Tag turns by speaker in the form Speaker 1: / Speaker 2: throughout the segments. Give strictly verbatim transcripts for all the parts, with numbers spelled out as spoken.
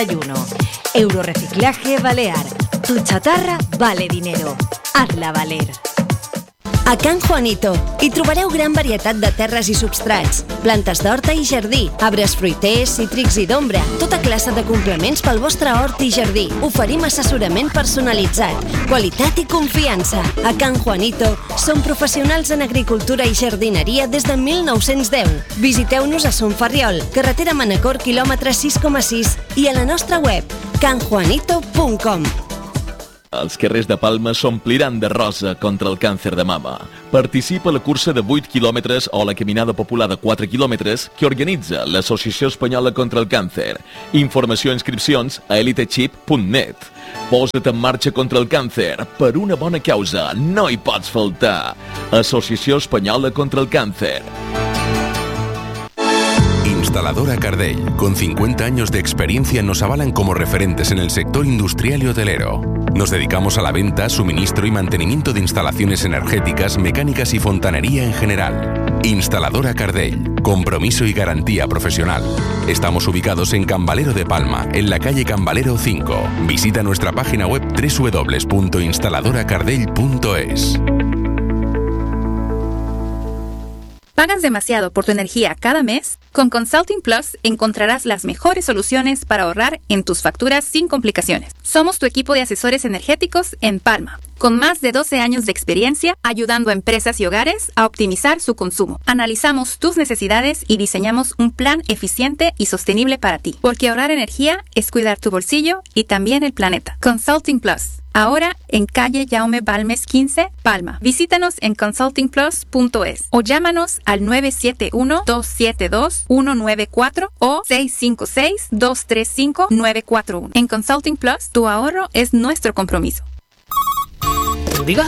Speaker 1: Euroreciclaje Balear. Tu chatarra vale dinero. Hazla valer.
Speaker 2: A Can Juanito hi trobareu gran varietat de terres i substrats, plantes d'horta i jardí, arbres fruiters, cítrics i d'ombra, tota classe de complements pel vostre hort i jardí. Oferim assessorament personalitzat, qualitat i confiança. A Can Juanito som professionals en agricultura i jardineria des de mil nou-cents deu. Visiteu-nos a Son Ferriol, carretera Manacor, quilòmetre sis coma sis, i a la nostra web can juanito punt com.
Speaker 3: Els carrers de Palma s'ompliran de rosa contra el càncer de mama. Participa a la cursa de vuit quilòmetres o la caminada popular de quatre quilòmetres que organitza l'Associació Espanyola contra el Càncer. Informació i inscripcions a elitechip punt net. Posa't en marxa contra el càncer per una bona causa. No hi pots faltar. Associació Espanyola contra el Càncer.
Speaker 4: Instaladora Cardell, con cincuenta años de experiencia, nos avalan como referentes en el sector industrial y hotelero. Nos dedicamos a la venta, suministro y mantenimiento de instalaciones energéticas, mecánicas y fontanería en general. Instaladora Cardell, compromiso y garantía profesional. Estamos ubicados en Can Valero de Palma, en la calle Can Valero cinco. Visita nuestra página web doble u doble u doble u punto instaladora cardell punto es.
Speaker 5: ¿Pagas demasiado por tu energía cada mes? Con Consulting Plus encontrarás las mejores soluciones para ahorrar en tus facturas sin complicaciones. Somos tu equipo de asesores energéticos en Palma, con más de doce años de experiencia ayudando a empresas y hogares a optimizar su consumo. Analizamos tus necesidades y diseñamos un plan eficiente y sostenible para ti, porque ahorrar energía es cuidar tu bolsillo y también el planeta. Consulting Plus. Ahora en calle Jaume Balmes quince, Palma. Visítanos en consulting plus punto es o llámanos al nueve siete uno, dos siete dos, uno nueve cuatro o seis cinco seis, dos tres cinco, nueve cuatro uno. En Consulting Plus, tu ahorro es nuestro compromiso.
Speaker 6: ¿Diga?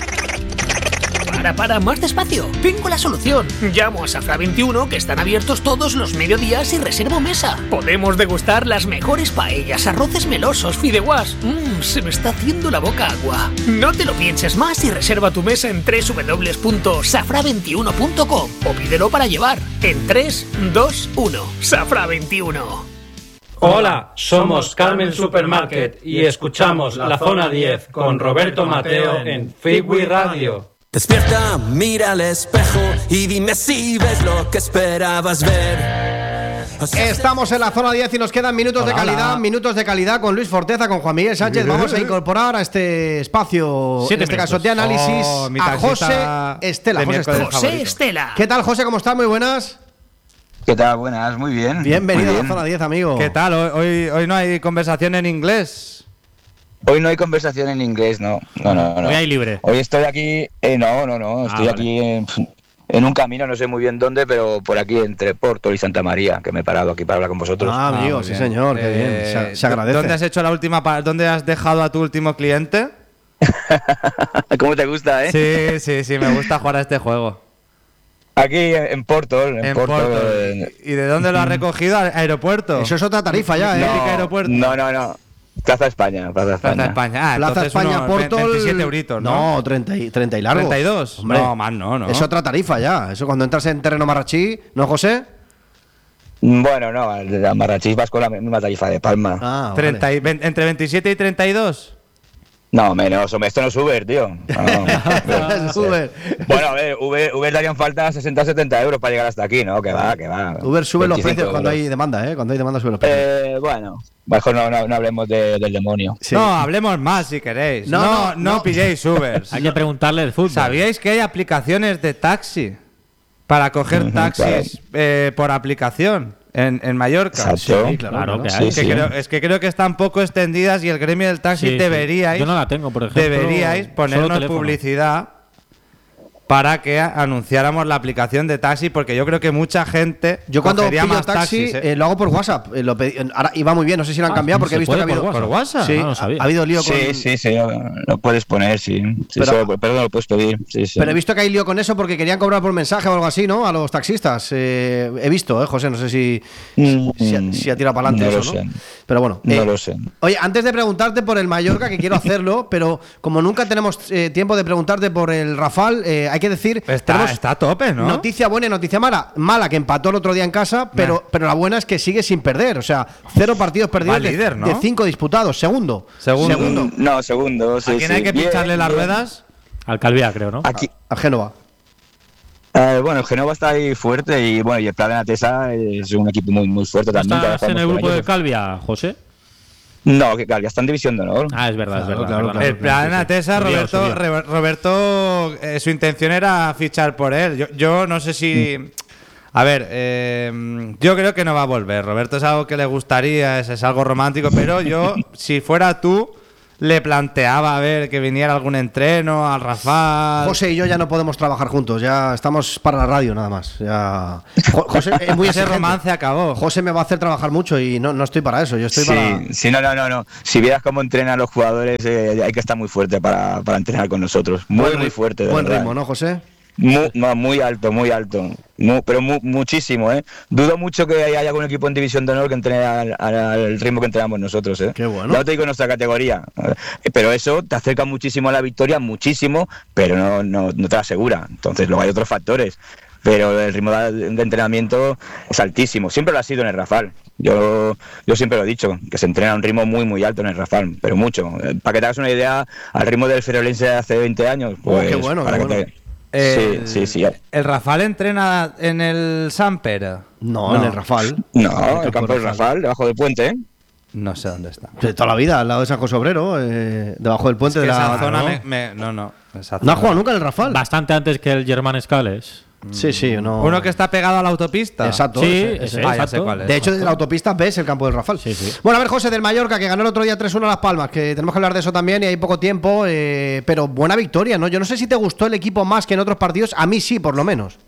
Speaker 6: Para, para, más despacio. Tengo la solución. Llamo a Safra veintiuno, que están abiertos todos los mediodías, y reservo mesa. Podemos degustar las mejores paellas, arroces melosos, fideuás. Mmm, se me está haciendo la boca agua. No te lo pienses más y reserva tu mesa en doble u doble u doble u punto safra veintiuno punto com o pídelo para llevar en tres, dos, uno. Safra veintiuno.
Speaker 7: Hola, somos Carmen Supermarket y escuchamos La Zona diez con Roberto Mateo en Figui Radio.
Speaker 8: Despierta, mira al espejo y dime si ves lo que esperabas ver.
Speaker 9: Estamos en la zona diez y nos quedan minutos hola, de calidad, hola. minutos de calidad con Luis Forteza, con Juan Miguel Sánchez. Vamos a incorporar a este espacio, Siete en este minutos. caso de análisis, oh, a José Estela. José Estela.
Speaker 6: José Estela.
Speaker 9: ¿Qué tal, José? ¿Cómo estás? Muy buenas.
Speaker 10: ¿Qué tal? Buenas, muy bien.
Speaker 9: Bienvenido
Speaker 10: muy bien.
Speaker 9: a la zona diez, amigo.
Speaker 11: ¿Qué tal? Hoy, hoy no hay conversación en inglés.
Speaker 10: Hoy no hay conversación en inglés, no. No, no, no.
Speaker 11: Hoy hay libre.
Speaker 10: Hoy estoy aquí, eh, no, no, no. Estoy ah, aquí vale. en, en un camino, no sé muy bien dónde, pero por aquí entre Porto y Santa María, que me he parado aquí para hablar con vosotros.
Speaker 9: Ah, amigo, ah, sí, señor, qué eh, bien. Se, se agradece.
Speaker 11: ¿Dónde has hecho la última? ¿Dónde has dejado a tu último cliente?
Speaker 10: ¿Cómo te gusta, eh?
Speaker 11: Sí, sí, sí, me gusta jugar a este juego.
Speaker 10: Aquí en Porto, en,
Speaker 11: en
Speaker 10: Porto.
Speaker 11: Porto. Eh, ¿Y de dónde lo has recogido? ¿Aeropuerto?
Speaker 9: Eso es otra tarifa ya, ¿eh?
Speaker 10: No,
Speaker 9: aeropuerto.
Speaker 10: no, no, no. Plaza España, Plaza España.
Speaker 11: Plaza España, ah,
Speaker 9: Plaza España, Porto.
Speaker 11: veintisiete euritos, ¿no?
Speaker 9: No, treinta y, treinta y largos.
Speaker 11: ¿treinta y dos?
Speaker 9: Hombre,
Speaker 11: no, más no, no.
Speaker 9: Es otra tarifa ya. Eso cuando entras en terreno marrachí, ¿no, José?
Speaker 10: Bueno, no, la marrachí vas con la misma tarifa de Palma.
Speaker 9: Ah,
Speaker 11: treinta
Speaker 9: vale.
Speaker 11: y, ¿Entre veintisiete y treinta y dos?
Speaker 10: No, menos, esto no es Uber, tío. No,
Speaker 9: no. Es Uber.
Speaker 10: Bueno, a ver, Uber, Uber darían falta sesenta a setenta euros para llegar hasta aquí, ¿no? Que va, que va.
Speaker 9: Uber sube los precios cuando hay demanda, ¿eh? Cuando hay demanda sube los precios.
Speaker 10: Eh, bueno, mejor no, no, no hablemos de, del demonio.
Speaker 11: Sí. No, hablemos más si queréis. No, no, no, no, no pilléis Ubers.
Speaker 12: Hay que preguntarle el fútbol.
Speaker 11: ¿Sabíais que hay aplicaciones de taxi para coger uh-huh, taxis claro. eh, por aplicación? En, en Mallorca.
Speaker 10: Sí, claro,
Speaker 12: claro que
Speaker 11: hay.
Speaker 12: hay.
Speaker 11: Es, que
Speaker 12: sí.
Speaker 11: creo, es que creo que están poco extendidas y el gremio del taxi
Speaker 12: sí,
Speaker 11: deberíais.
Speaker 12: Sí. Yo no la tengo, por ejemplo.
Speaker 11: Deberíais ponernos publicidad para que anunciáramos la aplicación de taxi, porque yo creo que mucha gente.
Speaker 9: Yo cuando pillo
Speaker 11: más
Speaker 9: taxi
Speaker 11: taxis, ¿eh?
Speaker 9: eh, lo hago por WhatsApp. Eh, lo pedí, ahora iba muy bien, no sé si lo han ah, cambiado porque he visto que ha habido.
Speaker 11: ¿Por WhatsApp?
Speaker 9: Sí,
Speaker 11: no lo sabía.
Speaker 9: Ha, ha habido lío con.
Speaker 10: Sí, sí, sí, lo puedes poner, sí. sí
Speaker 9: pero,
Speaker 10: solo, pero no lo puedes pedir. Sí, sí.
Speaker 9: Pero he visto que hay lío con eso porque querían cobrar por mensaje o algo así, ¿no? A los taxistas. Eh, he visto, ¿eh, José? No sé si,
Speaker 10: mm,
Speaker 9: si, ha, si ha tirado para adelante
Speaker 10: no
Speaker 9: eso,
Speaker 10: lo
Speaker 9: ¿no?
Speaker 10: Sé.
Speaker 9: Pero bueno.
Speaker 10: No
Speaker 9: eh,
Speaker 10: lo sé.
Speaker 9: Oye, antes de preguntarte por el Mallorca, que quiero hacerlo, pero como nunca tenemos eh, tiempo de preguntarte por el Rafal, eh, hay hay que decir,
Speaker 11: está, está a tope, ¿no?
Speaker 9: Noticia buena y noticia mala. Mala que empató el otro día en casa, pero, pero la buena es que sigue sin perder. O sea, cero partidos perdidos de, líder, ¿no? de cinco disputados. Segundo.
Speaker 11: Segundo.
Speaker 10: segundo. No, segundo. Sí,
Speaker 11: ¿A quién
Speaker 10: sí.
Speaker 11: hay que pincharle
Speaker 10: bien,
Speaker 11: las
Speaker 10: bien.
Speaker 11: ruedas?
Speaker 12: Al Calvia, creo, ¿no?
Speaker 10: Aquí.
Speaker 9: A, a Génova.
Speaker 10: Eh, bueno, el Genova está ahí fuerte y bueno, y el Plan de Natesa es un equipo muy muy fuerte también.
Speaker 12: ¿Estás en el grupo de Calvia, José?
Speaker 10: No, que Calvia está en división de honor.
Speaker 12: Ah, es verdad,
Speaker 11: claro,
Speaker 12: es verdad.
Speaker 11: Claro, claro. El Plan Natesa, Roberto, subió, subió. Roberto eh, su intención era fichar por él. Yo, yo no sé si... Mm. A ver, eh, yo creo que no va a volver. Roberto es algo que le gustaría, es, es algo romántico, pero yo, si fuera tú, le planteaba a ver que viniera algún entreno al Rafal.
Speaker 9: José y yo ya no podemos trabajar juntos, ya estamos para la radio nada más. Ya... José es muy
Speaker 11: Ese romance acabó.
Speaker 9: José me va a hacer trabajar mucho y no, no estoy para eso. Yo estoy
Speaker 10: sí,
Speaker 9: para.
Speaker 10: Sí, no, no, no, no. Si vieras cómo entrenan los jugadores, eh, hay que estar muy fuerte para, para entrenar con nosotros. Muy, buen, muy fuerte. De
Speaker 9: buen
Speaker 10: verdad.
Speaker 9: ritmo, ¿no, José?
Speaker 10: Muy, no, muy alto, muy alto, muy, pero muy, muchísimo, ¿eh? Dudo mucho que haya algún equipo en división de honor que entrene al, al, al ritmo que entrenamos nosotros, ¿eh?
Speaker 9: Qué bueno.
Speaker 10: Ya te digo en nuestra categoría, pero eso te acerca muchísimo a la victoria, muchísimo, pero no, no, no te la asegura. Entonces luego hay otros factores, pero el ritmo de, de entrenamiento es altísimo. Siempre lo ha sido en el Rafal. Yo, yo siempre lo he dicho, que se entrena a un ritmo muy muy alto en el Rafal, pero mucho. Para que te hagas una idea, al ritmo del Ferrolense de hace veinte años, pues
Speaker 9: oh, qué bueno,
Speaker 10: para
Speaker 9: qué
Speaker 10: que
Speaker 9: bueno.
Speaker 10: te,
Speaker 11: El,
Speaker 10: sí, sí, sí.
Speaker 11: ¿El Rafal entrena en el Samper?
Speaker 9: No, no, en el Rafal.
Speaker 10: No, en el campo del Rafal, debajo del puente, ¿eh?
Speaker 11: No sé dónde está.
Speaker 9: De toda la vida, al lado de San José Obrero, eh, debajo del puente
Speaker 11: es que
Speaker 9: de la
Speaker 11: esa zona.
Speaker 9: ¿no?
Speaker 11: Me, me, no, no. Esa
Speaker 9: ¿No ha jugado nunca en el Rafal?
Speaker 12: Bastante antes que el Germán Escales.
Speaker 9: Sí, sí, no.
Speaker 11: Uno que está pegado a la autopista.
Speaker 9: Exacto.
Speaker 12: Sí,
Speaker 9: ese,
Speaker 12: ese,
Speaker 9: ah,
Speaker 12: exacto.
Speaker 9: sé cuál es. De hecho, desde la autopista ves el campo del Rafal.
Speaker 12: Sí, sí.
Speaker 9: Bueno, a ver, José, del Mallorca, que ganó el otro día tres uno a Las Palmas, que tenemos que hablar de eso también y hay poco tiempo, eh, pero buena victoria, ¿no? Yo no sé si te gustó el equipo más que en otros partidos, a mí sí, por lo menos.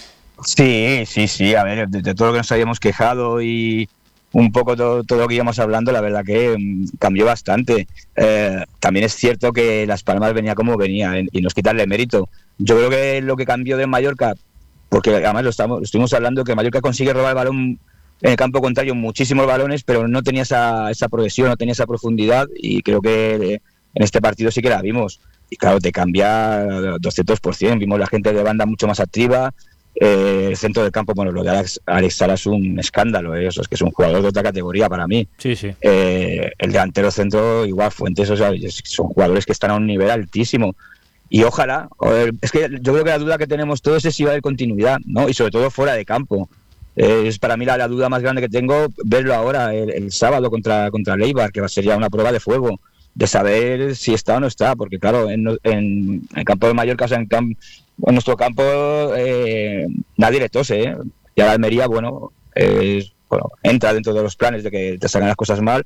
Speaker 10: Sí, sí, sí, a ver, de, de todo lo que nos habíamos quejado y un poco todo, todo lo que íbamos hablando, la verdad que um, cambió bastante. Eh, también es cierto que Las Palmas venía como venía y no es quitarle mérito. Yo creo que lo que cambió de Mallorca, porque además lo, estamos, lo estuvimos hablando, que Mallorca consigue robar el balón en el campo contrario, muchísimos balones, pero no tenía esa, esa progresión, no tenía esa profundidad y creo que en este partido sí que la vimos. Y claro, te cambia doscientos por ciento, vimos la gente de banda mucho más activa, eh, el centro del campo, bueno, lo de Alex, Alex Sala es un escándalo, eh, eso es que es un jugador de otra categoría para mí.
Speaker 12: Sí, sí.
Speaker 10: Eh, el delantero centro, igual Fuentes, o sea, son jugadores que están a un nivel altísimo. Y ojalá, es que yo creo que la duda que tenemos todos es si va a haber continuidad, ¿no? Y sobre todo fuera de campo. Eh, es para mí la, la duda más grande que tengo, verlo ahora el, el sábado contra, contra Leibar, que va a ser ya una prueba de fuego, de saber si está o no está, porque claro, en, en, en el campo de Mallorca, o sea, en, camp, en nuestro campo eh, nadie le tose, ¿eh? Y a la Almería, bueno, eh, bueno, entra dentro de los planes de que te salgan las cosas mal.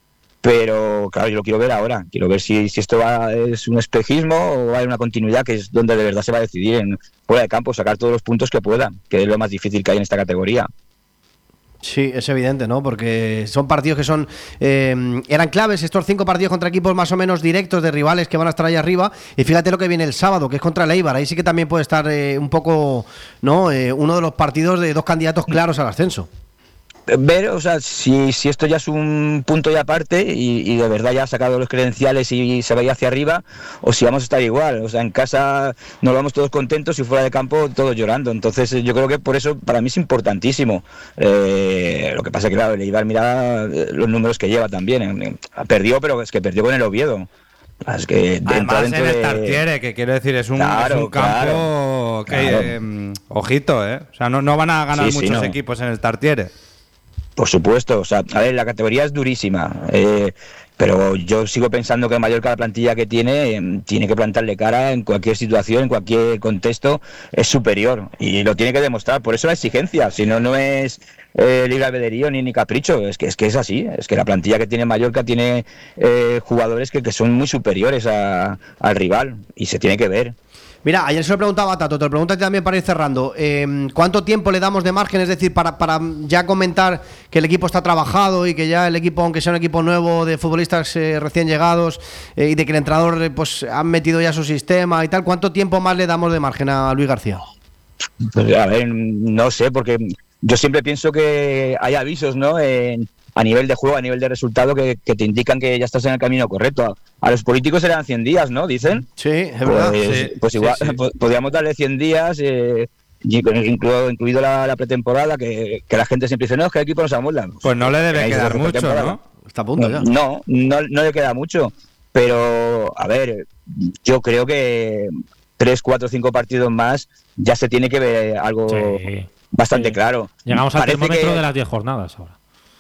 Speaker 10: Pero claro, yo lo quiero ver ahora. Quiero ver si, si esto va, es un espejismo o va a haber una continuidad, que es donde de verdad se va a decidir en fuera de campo, sacar todos los puntos que pueda, que es lo más difícil que hay en esta categoría.
Speaker 9: Sí, es evidente, ¿no? Porque son partidos que son eh, eran claves, estos cinco partidos contra equipos más o menos directos de rivales que van a estar ahí arriba. Y fíjate lo que viene el sábado, que es contra el Eibar. Ahí sí que también puede estar eh, un poco, ¿no? Eh, uno de los partidos de dos candidatos claros al ascenso.
Speaker 10: Ver, o sea, si, si esto ya es un punto y aparte y, y de verdad ya ha sacado los credenciales y se vaya hacia arriba, o si vamos a estar igual, o sea, en casa nos vamos todos contentos y fuera de campo todos llorando. Entonces yo creo que por eso para mí es importantísimo. Eh, lo que pasa es que claro, el Eibar mira los números que lleva también, perdió, pero es que perdió con el Oviedo. Es que
Speaker 11: además
Speaker 10: dentro
Speaker 11: en el
Speaker 10: de...
Speaker 11: Tartiere, que quiero decir, es un,
Speaker 10: claro,
Speaker 11: es un campo
Speaker 10: claro,
Speaker 11: que
Speaker 10: claro.
Speaker 11: Eh, ojito, eh. O sea, no, no van a ganar
Speaker 10: sí,
Speaker 11: muchos
Speaker 10: sí, no.
Speaker 11: equipos en el Tartiere.
Speaker 10: Por supuesto, o sea, a ver, la categoría es durísima, eh, pero yo sigo pensando que el Mallorca, la plantilla que tiene, eh, tiene que plantarle cara en cualquier situación, en cualquier contexto, es superior y lo tiene que demostrar. Por eso la exigencia, si no, no es eh, libre albedrío ni, ni capricho, es que, es que es así, es que la plantilla que tiene Mallorca tiene eh, jugadores que, que son muy superiores a, al rival y se tiene que ver.
Speaker 9: Mira, ayer se lo preguntaba a Tato, te lo pregunto a ti también para ir cerrando. Eh, ¿Cuánto tiempo le damos de margen? Es decir, para, para ya comentar que el equipo está trabajado y que ya el equipo, aunque sea un equipo nuevo de futbolistas eh, recién llegados eh, y de que el entrenador eh, pues han metido ya su sistema y tal, ¿cuánto tiempo más le damos de margen a Luis García?
Speaker 10: Pues, a ver, no sé, porque yo siempre pienso que hay avisos, ¿no? En, a nivel de juego, a nivel de resultado, que, que te indican que ya estás en el camino correcto. A, a los políticos serán cien días, ¿no? Dicen.
Speaker 9: Sí, es verdad.
Speaker 10: Pues,
Speaker 9: sí,
Speaker 10: pues igual,
Speaker 9: sí, sí.
Speaker 10: podríamos darle cien días, eh, incluido, incluido la, la pretemporada, que, que la gente siempre dice, no, es que el equipo no se amolda.
Speaker 11: Pues no le debe quedar mucho, ¿no?
Speaker 9: Está a punto ya.
Speaker 10: No, no, no le queda mucho. Pero, a ver, yo creo que tres, cuatro, cinco partidos más ya se tiene que ver algo
Speaker 12: Sí.
Speaker 10: bastante
Speaker 12: Sí.
Speaker 10: claro.
Speaker 12: Llegamos al
Speaker 10: Parece
Speaker 12: termómetro
Speaker 10: que-
Speaker 12: de las diez jornadas ahora.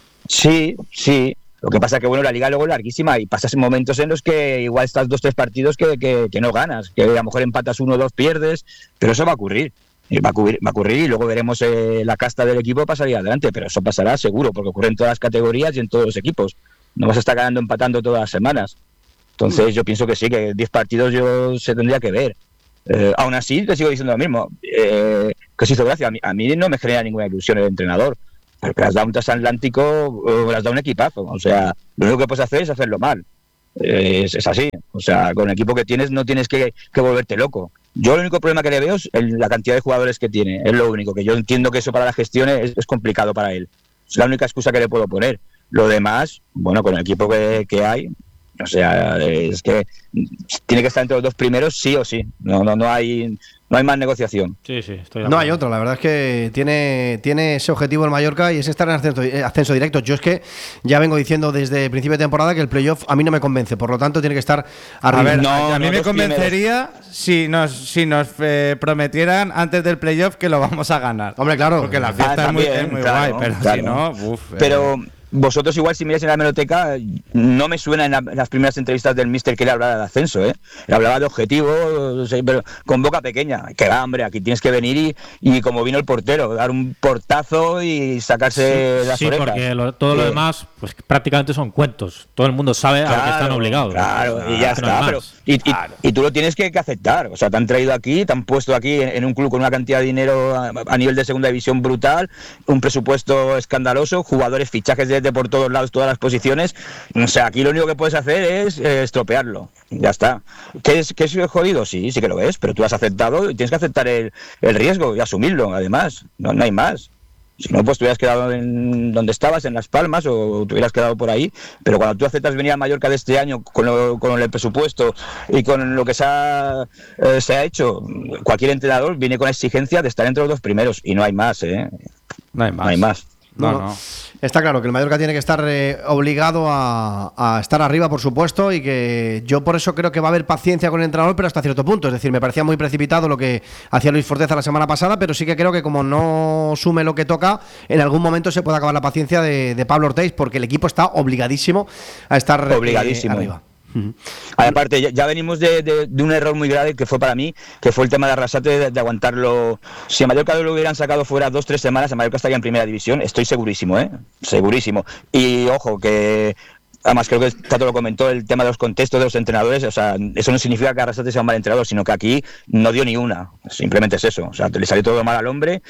Speaker 10: Sí, sí. Lo que pasa es que, bueno, la liga luego es larguísima y pasas momentos en los que igual estás dos, tres partidos que, que, que no ganas, que a lo mejor empatas uno o dos, pierdes, pero eso va a ocurrir. Eh, Va a ocurrir, va a ocurrir y luego veremos eh, la casta del equipo para salir adelante, pero eso pasará seguro, porque ocurre en todas las categorías y en todos los equipos. No vas a estar ganando, empatando todas las semanas. Entonces yo pienso que sí, que diez partidos yo se tendría que ver. Eh, aún así, te sigo diciendo lo mismo, eh, que se hizo gracia. A mí, a mí no me genera ninguna ilusión el entrenador, pero que has dado un transatlántico, eh, le has dado un equipazo. O sea, lo único que puedes hacer es hacerlo mal. Eh, es, es así. O sea, con el equipo que tienes no tienes que, que volverte loco. Yo el único problema que le veo es el- la cantidad de jugadores que tiene. Es lo único, que yo entiendo que eso para la gestión es, es complicado para él. Es la única excusa que le puedo poner. Lo demás, bueno, con el equipo que, que hay, o sea, es que tiene que estar entre los dos primeros sí o sí. No, no, no hay, no hay más negociación.
Speaker 12: Sí, sí, estoy de
Speaker 9: No
Speaker 12: acuerdo.
Speaker 9: hay otra, la verdad es que tiene, tiene ese objetivo el Mallorca y es estar en ascenso, eh, ascenso directo. Yo es que ya vengo diciendo desde el principio de temporada que el playoff a mí no me convence, por lo tanto tiene que estar arriba.
Speaker 11: A ver,
Speaker 10: No,
Speaker 11: a, a mí
Speaker 10: no,
Speaker 11: me
Speaker 10: dos
Speaker 11: convencería si nos si nos eh, prometieran antes del playoff que lo vamos a ganar.
Speaker 9: Hombre, claro.
Speaker 11: Porque la
Speaker 10: Ah,
Speaker 11: fiesta es muy,
Speaker 10: también,
Speaker 11: es muy
Speaker 10: claro,
Speaker 11: guay, pero
Speaker 10: claro.
Speaker 11: si no, uff.
Speaker 10: Pero vosotros igual si miráis en la hemeroteca, no me suena en, la- en las primeras entrevistas del míster que le hablaba de ascenso, ¿eh? Le hablaba de objetivos, sí, pero con boca pequeña. Que va, hombre, aquí tienes que venir y, y como vino el portero, dar un portazo y sacarse las
Speaker 12: Sí,
Speaker 10: orejas.
Speaker 12: porque lo- todo lo
Speaker 10: Sí.
Speaker 12: demás, pues prácticamente son cuentos. Todo el mundo sabe a lo que están
Speaker 10: Claro,
Speaker 12: obligados.
Speaker 10: Claro,
Speaker 12: O sea,
Speaker 10: y ya
Speaker 12: que no hay
Speaker 10: está.
Speaker 12: más.
Speaker 10: Pero, y, y- y tú lo tienes que, que aceptar. O sea, te han traído aquí, te han puesto aquí en, en un club con una cantidad de dinero a, a nivel de segunda división brutal, un presupuesto escandaloso, jugadores, fichajes de, de por todos lados, todas las posiciones. O sea, aquí lo único que puedes hacer es eh, estropearlo. Ya está. ¿Qué es, ¿Qué es jodido? Sí, sí que lo es, pero tú has aceptado y tienes que aceptar el, el riesgo y asumirlo, además. No, no hay más. Si no, pues te hubieras quedado en donde estabas, en Las Palmas, o te hubieras quedado por ahí. Pero cuando tú aceptas venir a Mallorca de este año con, lo- con el presupuesto y con lo que se ha, eh, se ha hecho, cualquier entrenador viene con la exigencia de estar entre los dos primeros. Y no hay más, ¿eh?
Speaker 11: No hay más.
Speaker 10: No hay más.
Speaker 9: No,
Speaker 11: No,
Speaker 9: no.
Speaker 11: no.
Speaker 9: Está claro que el Mallorca tiene que estar eh, obligado a, a estar arriba, por supuesto, y que yo por eso creo que va a haber paciencia con el entrenador, pero hasta cierto punto. Es decir, me parecía muy precipitado lo que hacía Luis Forteza la semana pasada, pero sí que creo que como no sume lo que toca, en algún momento se puede acabar la paciencia de, de Pablo Ortiz, porque el equipo está obligadísimo a estar eh,
Speaker 10: Obligadísimo.
Speaker 9: arriba.
Speaker 10: Aparte, ya, ya venimos de, de- de un error muy grave que fue para mí, que fue el tema de Arrasate, de, de aguantarlo. Si a Mallorca lo hubieran sacado fuera dos, tres semanas, a Mallorca estaría en primera división, estoy segurísimo, ¿eh? Segurísimo. Y ojo, que además creo que Tato lo comentó, el tema de los contextos de los entrenadores, o sea, eso no significa que Arrasate sea un mal entrenador, sino que aquí no dio ni una, simplemente es eso, o sea, le salió todo mal al hombre,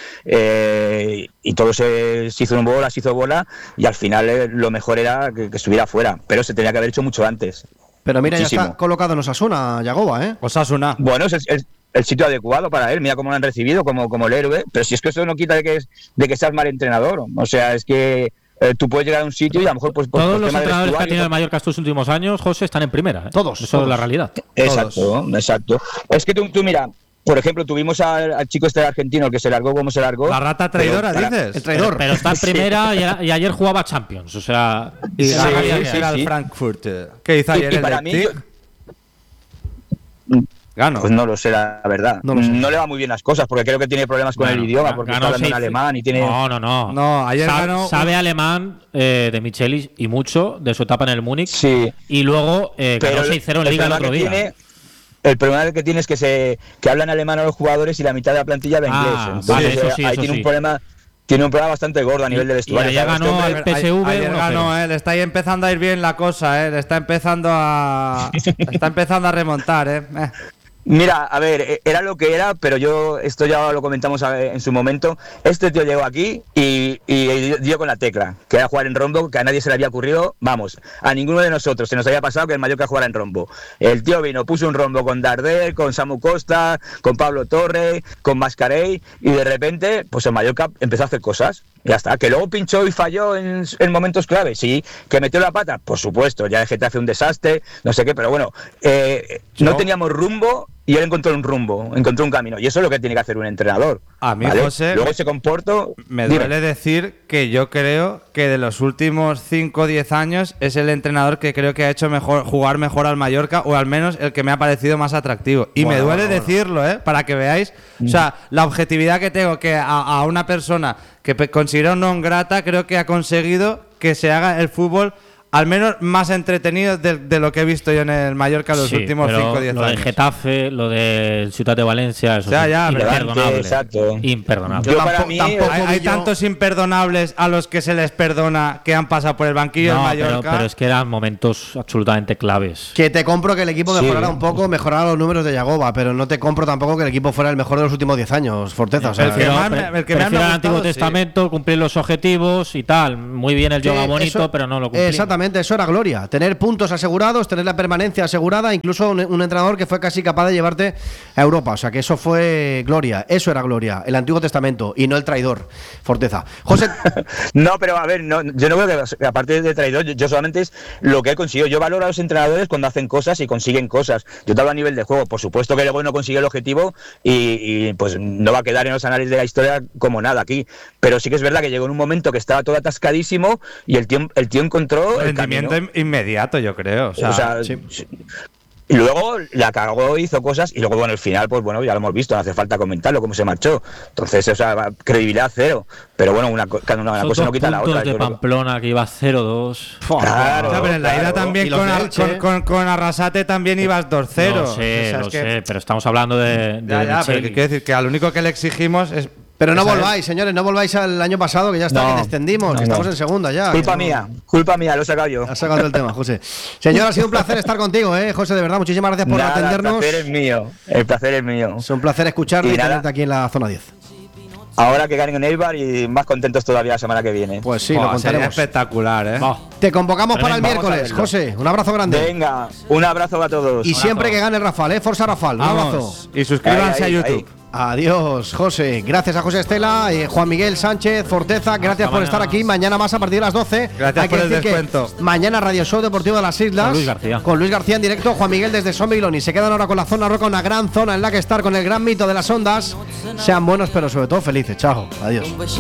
Speaker 10: eh, y todo se, se hizo en bola, se hizo bola, y al final eh, lo mejor era que, que estuviera fuera, pero se tenía que haber hecho mucho antes.
Speaker 9: Pero mira,
Speaker 10: Muchísimo.
Speaker 9: ya está colocado en Osasuna, Yagoba, ¿eh?
Speaker 11: Osasuna.
Speaker 10: Bueno, es el, el- el sitio adecuado para él, mira cómo lo han recibido, como, como el héroe, pero si es que eso no quita de que, es- de que seas mal entrenador, o sea, es que eh, tú puedes llegar a un sitio y a lo mejor pues, por,
Speaker 12: Todos
Speaker 10: por
Speaker 12: los
Speaker 10: tema de
Speaker 12: entrenadores que ha
Speaker 10: vestuario-
Speaker 12: tenido el Mallorca estos últimos años, José, están en primera. ¿eh?
Speaker 9: Todos,
Speaker 12: Eso
Speaker 9: todos.
Speaker 12: es la realidad.
Speaker 10: Exacto, exacto. Es que tú, tú mira, por ejemplo, tuvimos al, al chico este argentino que se largó como se largó.
Speaker 11: La rata traidora,
Speaker 10: pero para-
Speaker 11: dices.
Speaker 9: El traidor.
Speaker 12: Pero, pero está en primera y, a- y ayer jugaba Champions. O sea,
Speaker 11: Y
Speaker 10: Sí,
Speaker 11: la
Speaker 10: sí,
Speaker 11: Galicia
Speaker 10: sí,
Speaker 11: era
Speaker 10: sí.
Speaker 11: el Frankfurt. eh. ¿Qué hizo
Speaker 10: Y-
Speaker 11: ayer
Speaker 10: y
Speaker 11: el
Speaker 10: para mí,
Speaker 11: Leipzig? Gano.
Speaker 10: Pues no lo sé, la verdad.
Speaker 9: No
Speaker 10: No,
Speaker 9: lo sé.
Speaker 10: le va muy bien las cosas, porque creo que tiene problemas con
Speaker 12: Bueno,
Speaker 10: el idioma,
Speaker 12: ga-
Speaker 10: porque
Speaker 12: ganó
Speaker 10: está hablando en
Speaker 12: seis-
Speaker 10: alemán y tiene...
Speaker 12: No, no, no.
Speaker 11: No, ayer
Speaker 12: Sa-
Speaker 11: ganó-
Speaker 12: Sabe alemán eh, de Michelis y mucho de su etapa en el Múnich.
Speaker 10: Sí.
Speaker 12: Y luego eh, ganó
Speaker 10: Pero
Speaker 12: seis cero en Liga el
Speaker 10: problema
Speaker 12: otro
Speaker 10: que
Speaker 12: día.
Speaker 10: tiene- el problema que tiene es que se que hablan alemán a los jugadores y la mitad de la plantilla habla
Speaker 12: Ah,
Speaker 10: inglés. Entonces,
Speaker 12: vale, eso
Speaker 10: eh,
Speaker 12: sí,
Speaker 10: ahí
Speaker 12: eso
Speaker 10: tiene
Speaker 12: sí.
Speaker 10: un problema, tiene un problema bastante gordo a nivel de vestuario.
Speaker 12: ayer
Speaker 10: ¿sabes?
Speaker 12: ganó
Speaker 10: Este hombre-
Speaker 12: el P S V
Speaker 11: Ayer
Speaker 12: uno
Speaker 11: ganó,
Speaker 12: cero.
Speaker 11: eh, le está ahí empezando a ir bien la cosa, eh, le está empezando a está empezando a remontar, eh. Eh.
Speaker 10: Mira, a ver, eh, era lo que era, pero yo, esto ya lo comentamos a- en su momento, este tío llegó aquí y, y dio con la tecla, que era jugar en rombo, que a nadie se le había ocurrido, vamos, a ninguno de nosotros se nos había pasado que el Mallorca jugara en rombo. El tío vino, puso un rombo con Darder, con Samu Costa, con Pablo Torre, con Mascarell, y de repente, pues el Mallorca empezó a hacer cosas, Ya está, que luego pinchó y falló en, en momentos clave, sí, que metió la pata, por supuesto, ya el Getafe un desastre, no sé qué, pero bueno, eh, no teníamos rumbo y él encontró un rumbo, encontró un camino, y eso es lo que tiene que hacer un entrenador.
Speaker 11: A mí,
Speaker 10: ¿vale?
Speaker 11: José,
Speaker 10: luego se comportó.
Speaker 11: Me duele decir que yo creo que de los últimos cinco o diez años es el entrenador que creo que ha hecho mejor jugar mejor al Mallorca, o al menos el que me ha parecido más atractivo. Y bueno, me duele bueno, decirlo, ¿eh? Para que veáis, mm. o sea, la objetividad que tengo, que a, a una persona que considero non grata, creo que ha conseguido que se haga el fútbol al menos más entretenido de, de lo que he visto yo en el Mallorca los sí, últimos cinco o diez años.
Speaker 12: Lo de Getafe, lo de Ciudad de Valencia, eso
Speaker 11: o sea, ya,
Speaker 12: es imperdonable.
Speaker 10: Exacto.
Speaker 12: Imperdonable.
Speaker 10: Yo, para mí,
Speaker 11: hay, hay tantos imperdonables a los que se les perdona que han pasado por el banquillo
Speaker 12: no,
Speaker 11: del Mallorca.
Speaker 12: Pero, pero es que eran momentos absolutamente claves.
Speaker 9: Que te compro que el equipo mejorara sí. un poco, mejorara los números de Yagoba, pero no te compro tampoco que el equipo fuera el mejor de los últimos diez años, Forteza. O sea,
Speaker 12: el que,
Speaker 9: pero,
Speaker 12: más, pre- el que prefiero el Antiguo sí. Testamento, cumplir los objetivos y tal. Muy bien el yoga bonito, eso, pero no lo cumplí.
Speaker 9: Exactamente, eso era gloria. Tener puntos asegurados, tener la permanencia asegurada, incluso un, un entrenador que fue casi capaz de llevarte a Europa. O sea que eso fue gloria, eso era gloria, el Antiguo Testamento y no el traidor, Forteza. José.
Speaker 10: No, pero a ver, no, yo no creo que, aparte de traidor, yo, yo solamente es lo que he conseguido. Yo valoro a los entrenadores cuando hacen cosas y consiguen cosas. Yo te hablo a nivel de juego. Por supuesto que luego no consigue el objetivo y, y pues no va a quedar en los análisis de la historia como nada aquí. Pero sí que es verdad que llegó en un momento que estaba todo atascadísimo y el tío, el tío encontró el
Speaker 11: rendimiento
Speaker 10: camino.
Speaker 11: inmediato, yo creo. O sea,
Speaker 10: o sea sí. Y luego la cagó, hizo cosas y luego, bueno, al final, pues bueno, ya lo hemos visto, no hace falta comentarlo, cómo se marchó. Entonces, o sea, credibilidad cero. Pero bueno, una, una, una cosa no quita la otra.
Speaker 12: De Pamplona, que iba cero dos.
Speaker 10: Claro,
Speaker 11: o sea, pero en la
Speaker 10: claro.
Speaker 11: ida también con, a, con, con, con Arrasate también ibas dos cero.
Speaker 12: Lo sé,
Speaker 11: o sea,
Speaker 12: lo
Speaker 11: es que...
Speaker 12: sé, pero estamos hablando de, de
Speaker 11: ya, ya, pero que quiero decir que al único que le exigimos es...
Speaker 9: Pero no volváis, señores, no volváis al año pasado, que ya está, no, que descendimos, no, que estamos no. en segunda ya.
Speaker 10: Culpa
Speaker 9: no.
Speaker 10: mía, culpa mía, lo he sacado yo.
Speaker 9: Has sacado el tema, José. Señor, ha sido un placer estar contigo, ¿eh? José, de verdad, muchísimas gracias por
Speaker 10: nada,
Speaker 9: atendernos.
Speaker 10: El placer es mío, el placer es mío.
Speaker 9: Es un placer escucharte y, y tenerte aquí en la zona diez.
Speaker 10: Ahora que ganen en Eibar y más contentos todavía la semana que viene.
Speaker 9: Pues sí,
Speaker 11: oh,
Speaker 9: lo contaremos.
Speaker 11: Espectacular, ¿eh?
Speaker 9: Oh. Te convocamos para el miércoles, José. Un abrazo grande.
Speaker 10: Venga, un abrazo a todos.
Speaker 9: Y siempre que gane Rafal, ¿eh? Forza Rafal. Un abrazo.
Speaker 11: Y suscríbanse ahí, ahí, a YouTube.
Speaker 9: Ahí. Adiós, José. Gracias a José Estela, eh, Juan Miguel Sánchez, Forteza. Gracias Hasta por mañana. estar aquí. Mañana más a partir de las doce.
Speaker 11: Gracias Hay por el descuento.
Speaker 9: Mañana Radio Show Deportivo de las Islas.
Speaker 12: Con Luis García.
Speaker 9: Con Luis García en directo. Juan Miguel desde Sombilón. Y se quedan ahora con la Zona Roca, una gran zona en la que estar con el gran mito de las ondas. Sean buenos, pero sobre todo felices. Chao. Adiós.